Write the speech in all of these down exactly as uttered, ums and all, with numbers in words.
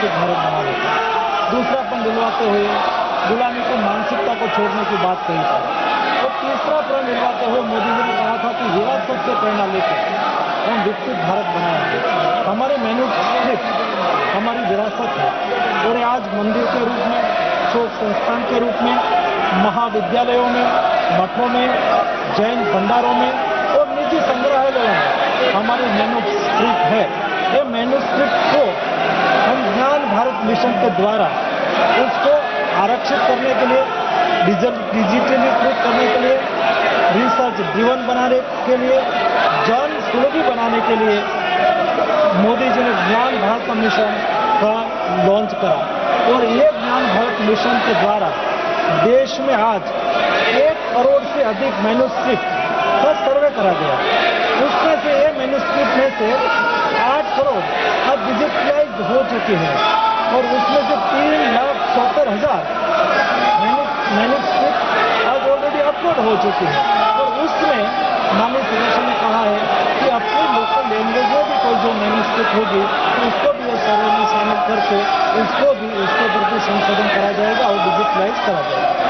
विकसित भारत बना लेते हैं। दूसरा दिलवाते हुए गुलामी की मानसिकता को छोड़ने की बात कही थी। और तीसरा प्रण दिलवाते हुए मोदी जी ने कहा था कि विरासत से प्रेरणा लेकर हम विकसित भारत बनाएंगे। हमारे मैन्युस्क्रिप्ट हमारी विरासत है और आज मंदिर के रूप में, शोध संस्थान के रूप में, महाविद्यालयों में, मठों में, जैन भंडारों में और निजी संग्रहालयों में हमारी मैन्युस्क्रिप्ट है। ये मैन्युस्क्रिप्ट को हम ज्ञान भारत मिशन के द्वारा उसको आरक्षित करने के लिए, डिजिटलीकृत करने के लिए, रिसर्च ड्रिवन बनाने के लिए, जन सुलभी बनाने के लिए मोदी जी ने ज्ञान भारत मिशन का लॉन्च करा। और ये ज्ञान भारत मिशन के द्वारा देश में आज एक करोड़ से अधिक मैन्युस्क्रिप्ट का सर्वे करा गया। उसमें से ये मैन्युस्क्रिप्ट में से आठ करोड़ अब डिजिटलाइज हो चुके हैं और उसमें से तीन लाख सत्तर हजार मैन्युस्क्रिप्ट अब ऑलरेडी अपलोड हो चुके हैं। और उसमें माननीय सदस्य ने कहा है कि अपनी लोकल लैंग्वेज में भी कोई जो मैन्युस्क्रिप्ट होगी तो उसको भी इस सर्वे में शामिल करके उसको भी उसके प्रति संशोधन करा जाएगा और डिजिटलाइज करा जाएगा।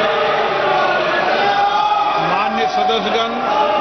माननीय सदस्यगण,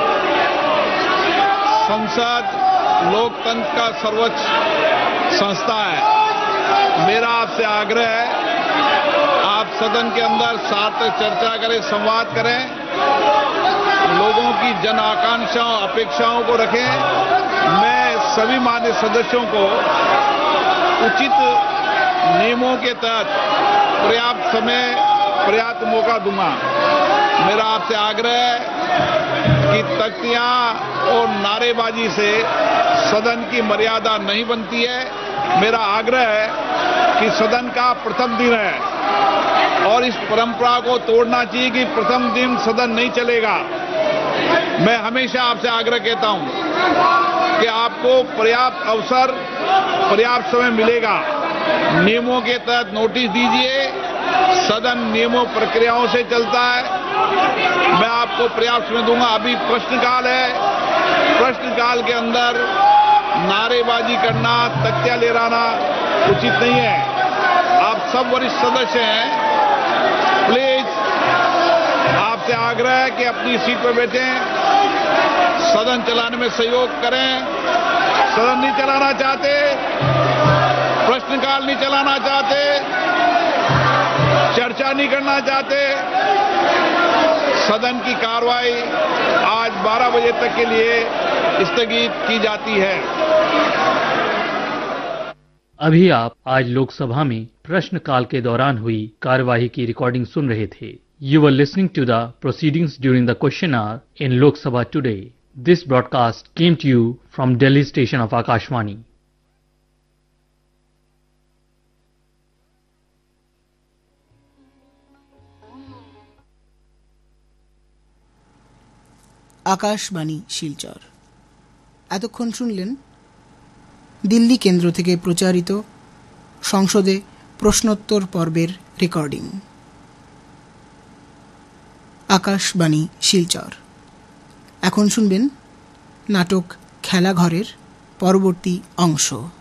संसद लोकतंत्र का सर्वोच्च संस्था है। मेरा आपसे आग्रह है, आप सदन के अंदर सार्थक चर्चा करें, संवाद करें, लोगों की जन आकांक्षाओं, अपेक्षाओं को रखें। मैं सभी माननीय सदस्यों को उचित नियमों के तहत पर्याप्त समय, पर्याप्त मौका दूंगा। मेरा आपसे आग्रह है कि तख्तियां और नारेबाजी से सदन की मर्यादा नहीं बनती है। मेरा आग्रह है कि सदन का प्रथम दिन है और इस परंपरा को तोड़ना चाहिए कि प्रथम दिन सदन नहीं चलेगा। मैं हमेशा आपसे आग्रह कहता हूं कि आपको पर्याप्त अवसर, पर्याप्त समय मिलेगा। नियमों के तहत नोटिस दीजिए, सदन नियमों प्रक्रियाओं से चलता है। मैं आपको पर्याप्त समय दूंगा। अभी प्रश्नकाल है, प्रश्नकाल के अंदर नारेबाजी करना, तख्तियां लहराना उचित नहीं है। आप सब वरिष्ठ सदस्य हैं, प्लीज आपसे आग्रह है कि अपनी सीट पर बैठें, सदन चलाने में सहयोग करें। सदन नहीं चलाना चाहते, प्रश्नकाल नहीं चलाना चाहते, चर्चा नहीं करना चाहते, सदन की कार्रवाई आज बारह बजे तक के लिए स्थगित की जाती है। अभी आप आज लोकसभा में प्रश्नकाल के दौरान हुई कार्यवाही की रिकॉर्डिंग सुन रहे थे। You were listening to the proceedings during the question hour in Lok Sabha today. This broadcast came to you from Delhi station of Akashvani. Akashvani Silchar. এতক্ষণ শুনলেন দিল্লি কেন্দ্র থেকে প্রচারিত সংসদে প্রশ্নোত্তর পর্বের রেকর্ডিং। আকাশবাণী শিলচর। এখন শুনবেন নাটক খেলাঘরের পরবর্তী অংশ।